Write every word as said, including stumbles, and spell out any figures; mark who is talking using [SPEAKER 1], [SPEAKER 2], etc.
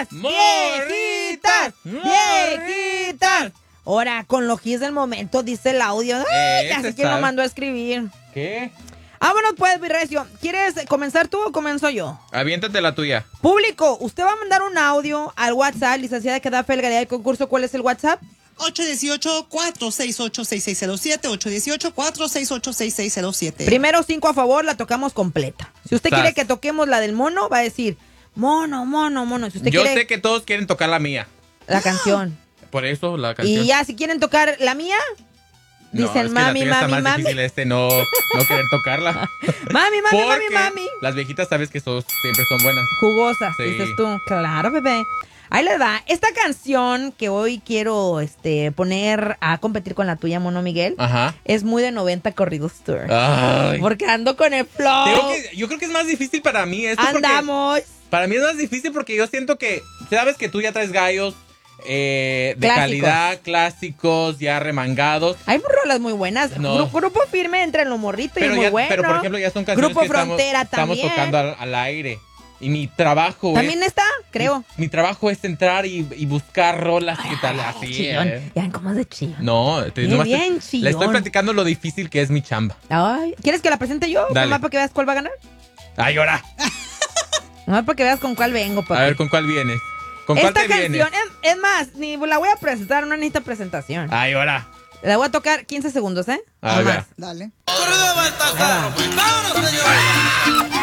[SPEAKER 1] ¡Viejitas! ¡Viejitas! ¡Viejitas! Ahora, con los hits del momento, dice el audio. Ay, ya sé quién lo mandó a escribir.
[SPEAKER 2] ¿Qué?
[SPEAKER 1] Vámonos pues, mi recio. ¿Quieres comenzar tú o comienzo yo?
[SPEAKER 2] Aviéntate la tuya.
[SPEAKER 1] Público, usted va a mandar un audio al WhatsApp, licenciada que da felgaría del concurso. ¿Cuál es el WhatsApp?
[SPEAKER 3] ocho uno ocho, cuatro seis ocho, seis seis cero siete, ocho uno ocho, cuatro seis ocho, seis seis cero siete.
[SPEAKER 1] Primero cinco a favor, la tocamos completa. Si usted
[SPEAKER 2] Sas.
[SPEAKER 1] quiere que toquemos la del mono, va a decir mono, mono, mono. Si usted
[SPEAKER 2] Yo
[SPEAKER 1] quiere
[SPEAKER 2] sé que todos quieren tocar la mía.
[SPEAKER 1] la canción.
[SPEAKER 2] Por eso la canción.
[SPEAKER 1] Y ya, si quieren tocar la mía,
[SPEAKER 2] No,
[SPEAKER 1] dicen
[SPEAKER 2] es que la
[SPEAKER 1] mami,
[SPEAKER 2] tuya está
[SPEAKER 1] mami,
[SPEAKER 2] más
[SPEAKER 1] mami.
[SPEAKER 2] difícil este no, no querer tocarla.
[SPEAKER 1] Mami, mami, mami,
[SPEAKER 2] Porque
[SPEAKER 1] mami.
[SPEAKER 2] las viejitas sabes que sos- siempre son buenas.
[SPEAKER 1] Jugosas,
[SPEAKER 2] Sí.
[SPEAKER 1] dices tú. Claro, bebé. Ahí le da. Esta canción que hoy quiero este, poner a competir con la tuya, Mono Miguel,
[SPEAKER 2] Ajá.
[SPEAKER 1] es muy de noventa Corridos Tour.
[SPEAKER 2] Ay.
[SPEAKER 1] Porque ando con el flow.
[SPEAKER 2] Tengo que- yo creo que es más difícil para mí esto. porque
[SPEAKER 1] Andamos.
[SPEAKER 2] Para mí es más difícil porque yo siento que, sabes que tú ya traes gallos eh, de
[SPEAKER 1] Clásicos.
[SPEAKER 2] calidad, clásicos, ya remangados.
[SPEAKER 1] Hay rolas muy buenas.
[SPEAKER 2] No.
[SPEAKER 1] Gru- grupo firme entre lo morrito y
[SPEAKER 2] Pero,
[SPEAKER 1] muy
[SPEAKER 2] ya,
[SPEAKER 1] bueno.
[SPEAKER 2] pero por ejemplo ya son canciones
[SPEAKER 1] Grupo
[SPEAKER 2] que estamos,
[SPEAKER 1] Frontera
[SPEAKER 2] estamos
[SPEAKER 1] también.
[SPEAKER 2] tocando al, al aire. Y mi trabajo
[SPEAKER 1] También
[SPEAKER 2] es...
[SPEAKER 1] está, creo.
[SPEAKER 2] Mi, mi trabajo es entrar y, y buscar rolas que tal así.
[SPEAKER 1] Chillón.
[SPEAKER 2] eh.
[SPEAKER 1] Ya ven cómo es de chillón.
[SPEAKER 2] No, te,
[SPEAKER 1] Bien,
[SPEAKER 2] nomás te-
[SPEAKER 1] bien
[SPEAKER 2] le
[SPEAKER 1] chillón.
[SPEAKER 2] estoy platicando lo difícil que es mi chamba.
[SPEAKER 1] Ay, ¿quieres que la presente yo?
[SPEAKER 2] Dale.
[SPEAKER 1] Nomás para que veas cuál va a ganar.
[SPEAKER 2] Ay, ahora.
[SPEAKER 1] Nomás para que veas con cuál vengo, papi.
[SPEAKER 2] A ver, ¿con cuál vienes? ¿Con cuál
[SPEAKER 1] Esta
[SPEAKER 2] te
[SPEAKER 1] canción,
[SPEAKER 2] vienes?
[SPEAKER 1] es, es más, ni la voy a presentar, no necesita presentación.
[SPEAKER 2] Ay, ahora.
[SPEAKER 1] La voy a tocar quince segundos, ¿eh?
[SPEAKER 2] A
[SPEAKER 1] No
[SPEAKER 2] ver.
[SPEAKER 1] más.
[SPEAKER 3] Dale.
[SPEAKER 1] Ahí va.